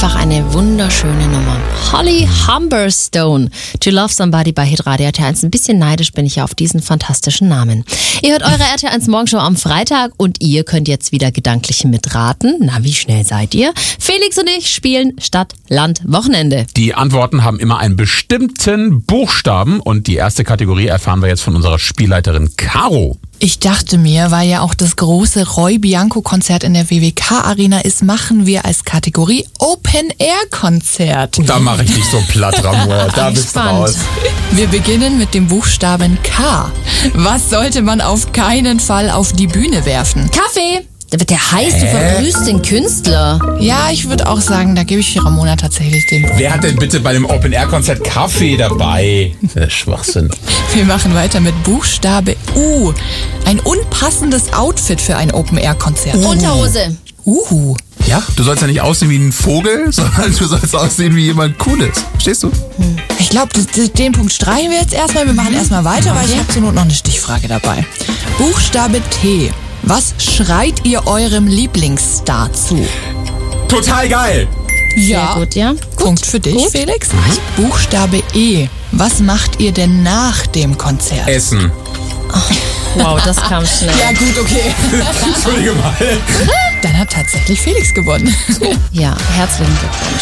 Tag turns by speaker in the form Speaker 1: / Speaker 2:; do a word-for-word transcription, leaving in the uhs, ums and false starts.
Speaker 1: Einfach eine wunderschöne Nummer. Holly Humberstone. To Love Somebody bei Hitradio R T L eins. Ein bisschen neidisch bin ich ja auf diesen fantastischen Namen. Ihr hört eure R T L eins Morgenshow am Freitag und ihr könnt jetzt wieder gedanklich mitraten. Na, wie schnell seid ihr? Felix und ich spielen Stadt, Land, Wochenende.
Speaker 2: Die Antworten haben immer einen bestimmten Buchstaben und die erste Kategorie erfahren wir jetzt von unserer Spielleiterin Caro.
Speaker 3: Ich dachte mir, weil ja auch das große Roy Bianco-Konzert in der W W K-Arena ist, machen wir als Kategorie Open-Air-Konzert.
Speaker 2: Da mache ich dich so platt, Ramona. Da bist du raus.
Speaker 3: Wir beginnen mit dem Buchstaben K. Was sollte man auf keinen Fall auf die Bühne werfen?
Speaker 1: Kaffee! Der heißt, du vergrüßt den Künstler.
Speaker 3: Ja, ich würde auch sagen, da gebe ich Ramona tatsächlich den Punkt.
Speaker 2: Wer hat denn bitte bei dem Open-Air-Konzert Kaffee dabei? Der Schwachsinn.
Speaker 3: Wir machen weiter mit Buchstabe U. Ein unpassendes Outfit für ein Open-Air-Konzert.
Speaker 1: Uh. Unterhose.
Speaker 3: Uhu.
Speaker 2: Ja, du sollst ja nicht aussehen wie ein Vogel, sondern du sollst aussehen wie jemand Cooles. Verstehst du?
Speaker 3: Ich glaube, den Punkt streichen wir jetzt erstmal. Wir machen erstmal weiter, weil ich habe zur Not noch eine Stichfrage dabei. Buchstabe T. Was schreit ihr eurem Lieblingsstar zu?
Speaker 2: Total geil!
Speaker 3: Ja,
Speaker 1: Sehr gut, ja.
Speaker 3: Punkt für dich,
Speaker 1: gut.
Speaker 3: Felix. Buchstabe E. Was macht ihr denn nach dem Konzert?
Speaker 2: Essen.
Speaker 1: Wow, das kam schnell.
Speaker 3: Ja gut, okay.
Speaker 2: Entschuldige mal.
Speaker 3: Dann hat tatsächlich Felix gewonnen.
Speaker 1: Ja, herzlichen Glückwunsch.